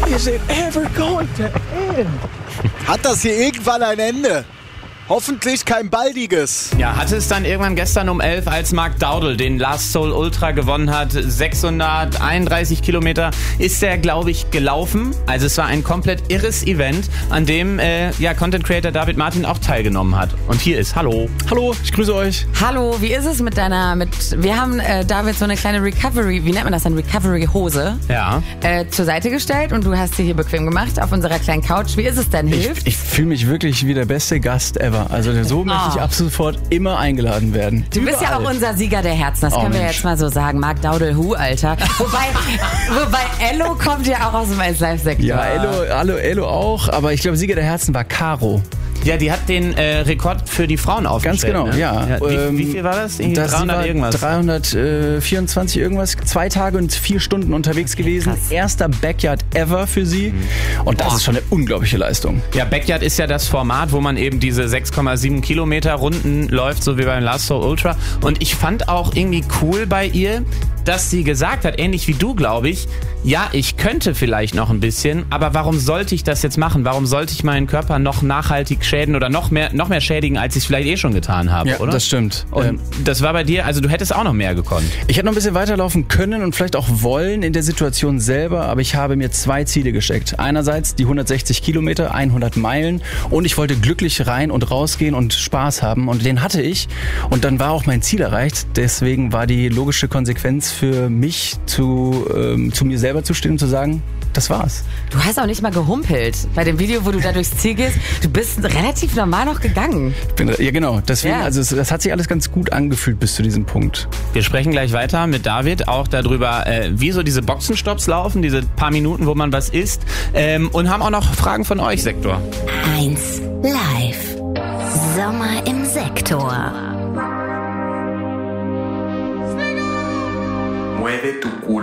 Is it ever going to end? Hat das hier irgendwann ein Ende? Hoffentlich kein baldiges. Ja, hatte es dann irgendwann gestern um 11, als Mark Dowdle den Last Soul Ultra gewonnen hat. 631 Kilometer ist er, glaube ich, gelaufen. Also es war ein komplett irres Event, an dem Content Creator David Martin auch teilgenommen hat. Und hier ist, hallo. Hallo, ich grüße euch. Hallo, wie ist es wir haben David so eine kleine Recovery, wie nennt man das denn, Recovery-Hose Ja. zur Seite gestellt und du hast sie hier bequem gemacht auf unserer kleinen Couch. Wie ist es denn? Hilft? Ich fühle mich wirklich wie der beste Gast ever. Also so möchte ich ab sofort immer eingeladen werden. Du bist ja auch unser Sieger der Herzen, das können wir jetzt mal so sagen. Mark Dowdle, Alter. Wobei Ello kommt ja auch aus dem Live-Sektor. Ja, Ello auch, aber ich glaube, Sieger der Herzen war Caro. Ja, die hat den Rekord für die Frauen aufgestellt. Ganz genau, ne? ja. Wie viel war das? 300 irgendwas? 324 irgendwas. 2 Tage und 4 Stunden unterwegs gewesen. Krass. Erster Backyard ever für sie. Und das ist schon eine unglaubliche Leistung. Ja, Backyard ist ja das Format, wo man eben diese 6,7 Kilometer Runden läuft, so wie beim Last Soul Ultra. Und ich fand auch irgendwie cool bei ihr, dass sie gesagt hat, ähnlich wie du, glaube ich, ja, ich könnte vielleicht noch ein bisschen, aber warum sollte ich das jetzt machen? Warum sollte ich meinen Körper noch nachhaltig schäden oder noch mehr schädigen, als ich es vielleicht schon getan habe, Ja, oder? das stimmt. Und das war bei dir, also du hättest auch noch mehr gekonnt. Ich hätte noch ein bisschen weiterlaufen können und vielleicht auch wollen in der Situation selber, aber ich habe mir 2 Ziele gesteckt. Einerseits die 160 Kilometer, 100 Meilen und ich wollte glücklich rein und rausgehen und Spaß haben und den hatte ich und dann war auch mein Ziel erreicht. Deswegen war die logische Konsequenz für mich zu mir selber zu stehen und zu sagen, das war's. Du hast auch nicht mal gehumpelt bei dem Video, wo du da durchs Ziel gehst. Du bist relativ normal noch gegangen. Ja, genau. Deswegen, Ja. also das hat sich alles ganz gut angefühlt bis zu diesem Punkt. Wir sprechen gleich weiter mit David, auch darüber, wie so diese Boxenstopps laufen, diese paar Minuten, wo man was isst. Und haben auch noch Fragen von euch, Sektor. 1 Live. Sommer im Sektor. Mueve tu culo.